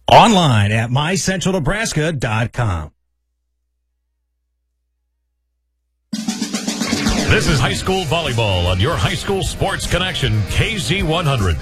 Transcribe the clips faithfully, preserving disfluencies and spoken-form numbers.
Online at my central nebraska dot com. This is high school volleyball on your high school sports connection, K Z one hundred.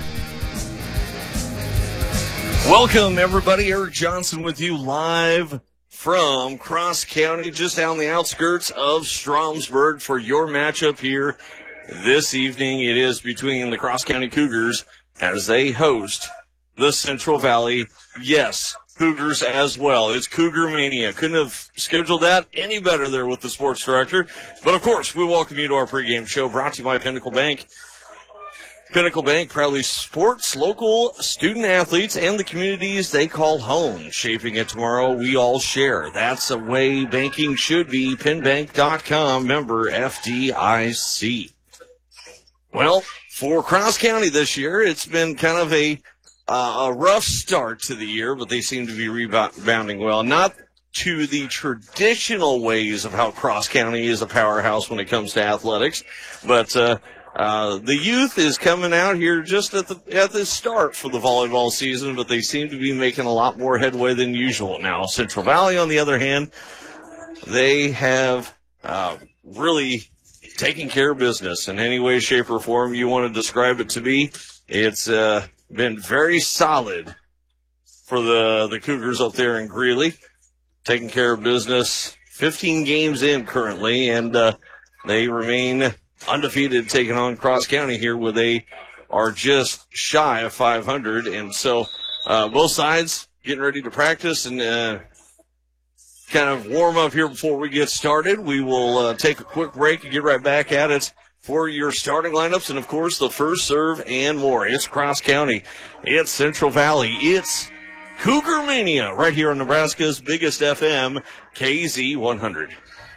Welcome, everybody. Eric Johnson with you live from Cross County, just on the outskirts of Stromsburg for your matchup here this evening. It is between the Cross County Cougars as they host the Central Valley, yes, Cougars as well. It's Cougar Mania. Couldn't have scheduled that any better there with the sports director. But, of course, we welcome you to our pregame show brought to you by Pinnacle Bank. Pinnacle Bank proudly supports local student athletes and the communities they call home. Shaping it tomorrow, we all share. That's the way banking should be. pinbank dot com, member F D I C. Well, for Cross County this year, it's been kind of a Uh, a rough start to the year, but they seem to be rebounding well. Not to the traditional ways of how Cross County is a powerhouse when it comes to athletics, but uh, uh, the youth is coming out here just at the at the start for the volleyball season, but they seem to be making a lot more headway than usual. Now, Central Valley, on the other hand, they have uh, really taken care of business in any way, shape, or form you want to describe it to be. It's uh, been very solid for the, the Cougars up there in Greeley, taking care of business. fifteen games in currently, and uh, they remain undefeated, taking on Cross County here, where they are just shy of five hundred. And so uh, both sides getting ready to practice and uh, kind of warm up here before we get started. We will uh, take a quick break and get right back at it for your starting lineups, and, of course, the first serve and more. It's Cross County. It's Central Valley. It's Cougar Mania right here on Nebraska's biggest F M, K Z one hundred.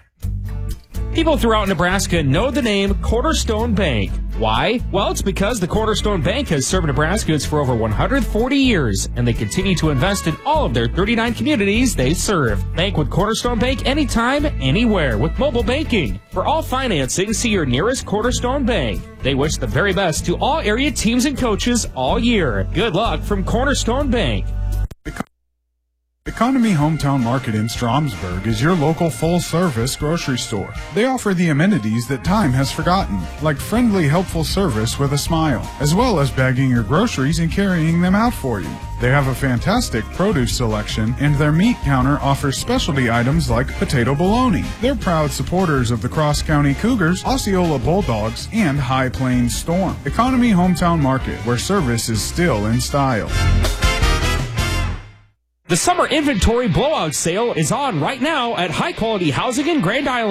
People throughout Nebraska know the name Cornerstone Bank. Why? Well, it's because the Cornerstone Bank has served Nebraskans for over one hundred forty years, and they continue to invest in all of their thirty-nine communities they serve. Bank with Cornerstone Bank anytime, anywhere with mobile banking. For all financing, see your nearest Cornerstone Bank. They wish the very best to all area teams and coaches all year. Good luck from Cornerstone Bank. Economy Hometown Market in Stromsburg is your local full-service grocery store. They offer the amenities that time has forgotten, like friendly, helpful service with a smile, as well as bagging your groceries and carrying them out for you. They have a fantastic produce selection, and their meat counter offers specialty items like potato bologna. They're proud supporters of the Cross County Cougars, Osceola Bulldogs, and High Plains Storm. Economy Hometown Market, where service is still in style. The summer inventory blowout sale is on right now at High Quality Housing in Grand Island.